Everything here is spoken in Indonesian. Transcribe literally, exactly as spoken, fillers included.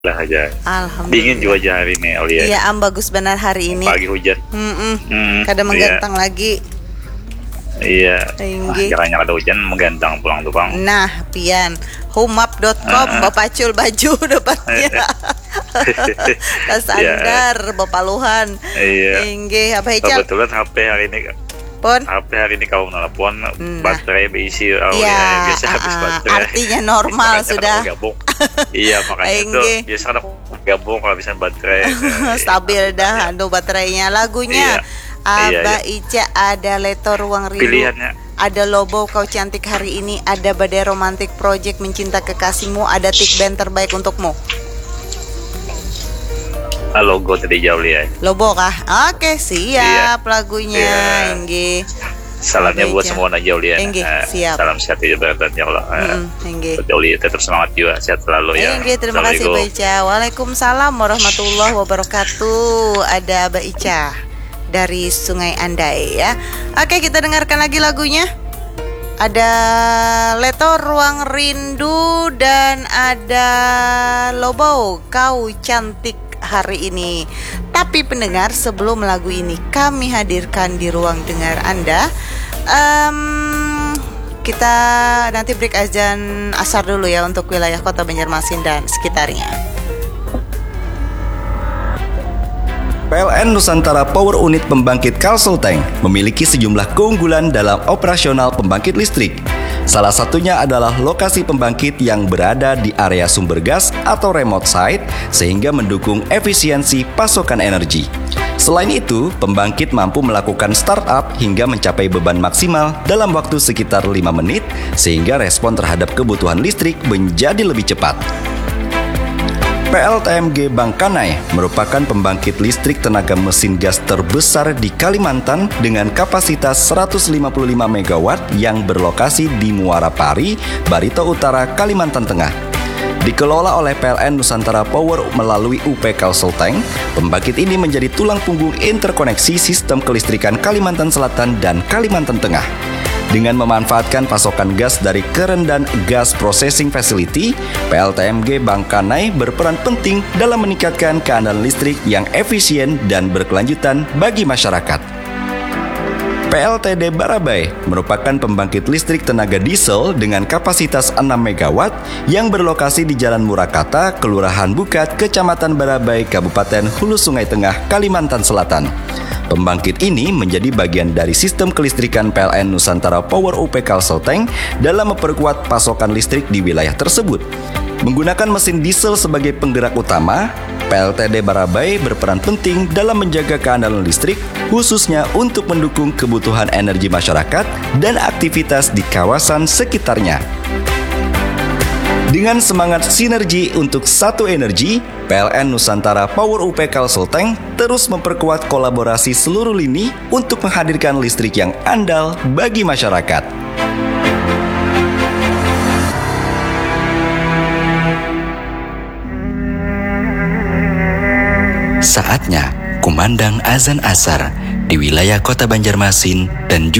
Lah aja. Alhamdulillah. Dingin juga aja hari ini, Aulia. Iya, am bagus benar hari ini. Pagi hujan. Mm-mm. Hmm, Kada menggantang iya. lagi. Iya. Tinggi. Ah, jangan ada hujan menggantang pulang tukang. Nah, pian homemap dot com Ah. bapacul baju dapatnya. Kasandar bapaluhan. Iya. Tinggi apa Ical? Kebetulan H P hari ini Pon. H P hari ini kalau nelpon baterai berisi Aulia. Iya, Biasa habis ah, baterai. artinya normal Makanya sudah. kalau gabung. Iya, makanya itu Engge. biasa ada gabung kalau bisa baterai. Stabil dah anu baterainya. Lagunya Iya. Aba Iya, Ica ada Leto Ruang Rindu. Pilihannya. Ada Lobo Kau Cantik Hari Ini, ada Badai Romantic Project Mencinta Kekasihmu, ada Tik Band Terbaik Untukmu. Ah, logo tadi jauh ya. Lobo kah? Oke, siap lagunya. Iya. Engge. Salamnya Baik, buat ya. semua Najwa Aulia. Engge, Eh, siap. Salam sehat ya berat ya Allah. Eh, Mm-mm, engge. Buat Aulia tetap semangat juga, sehat selalu ya. Engge, terima kasih Mbak Ica. Waalaikumsalam warahmatullahi wabarakatuh. Ada Mbak Ica dari Sungai Andai ya. Oke, kita dengarkan lagi lagunya. Ada Leto Ruang Rindu dan ada Lobo Kau Cantik Hari Ini. Tapi pendengar, sebelum lagu ini kami hadirkan di ruang dengar Anda, um, kita nanti break azan asar dulu ya untuk wilayah Kota Banjarmasin dan sekitarnya. P L N Nusantara Power Unit Pembangkit Kalselteng memiliki sejumlah keunggulan dalam operasional pembangkit listrik. Salah satunya adalah lokasi pembangkit yang berada di area sumber gas atau remote site sehingga mendukung efisiensi pasokan energi. Selain itu, pembangkit mampu melakukan startup hingga mencapai beban maksimal dalam waktu sekitar lima menit sehingga respon terhadap kebutuhan listrik menjadi lebih cepat. P L T M G Bangkanai merupakan pembangkit listrik tenaga mesin gas terbesar di Kalimantan dengan kapasitas seratus lima puluh lima megawatt yang berlokasi di Muara Pari, Barito Utara, Kalimantan Tengah. Dikelola oleh P L N Nusantara Power melalui U P Kalselteng, pembangkit ini menjadi tulang punggung interkoneksi sistem kelistrikan Kalimantan Selatan dan Kalimantan Tengah. Dengan memanfaatkan pasokan gas dari Kerendan Gas Processing Facility, P L T M G Bangkanai berperan penting dalam meningkatkan keandalan listrik yang efisien dan berkelanjutan bagi masyarakat. P L T D Barabai merupakan pembangkit listrik tenaga diesel dengan kapasitas enam megawatt yang berlokasi di Jalan Murakata, Kelurahan Bukat, Kecamatan Barabai, Kabupaten Hulu Sungai Tengah, Kalimantan Selatan. Pembangkit ini menjadi bagian dari sistem kelistrikan P L N Nusantara Power U P Kalselteng dalam memperkuat pasokan listrik di wilayah tersebut. Menggunakan mesin diesel sebagai penggerak utama, P L T D Barabai berperan penting dalam menjaga keandalan listrik, khususnya untuk mendukung kebutuhan energi masyarakat dan aktivitas di kawasan sekitarnya. Dengan semangat sinergi untuk satu energi, P L N Nusantara Power U P Kalselteng terus memperkuat kolaborasi seluruh lini untuk menghadirkan listrik yang andal bagi masyarakat. Saatnya kumandang azan asar di wilayah Kota Banjarmasin dan juga